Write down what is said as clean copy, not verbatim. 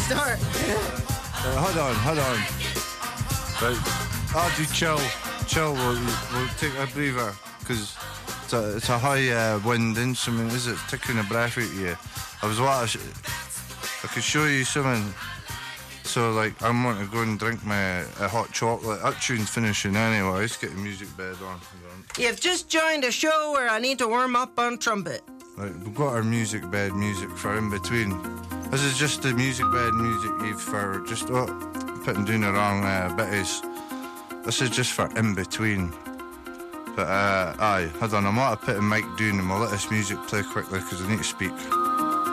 start. Hold on. Right. Ardy, chill. We'll take a breather, because it's a high wind instrument, is it? It's taking a breath out of you. I could show you something. So, like, I'm wanting to go and drink my hot chocolate. That tune's finishing anyway. Let's get the music bed on. You've just joined a show where I need to warm up on trumpet. Right, we've got our music bed music for in between. This is just the music bed music, Eve, for just, putting down the wrong bitties. This is just for in between. But, hold on, I'm going to put a mic down and we'll let this music play quickly because I need to speak.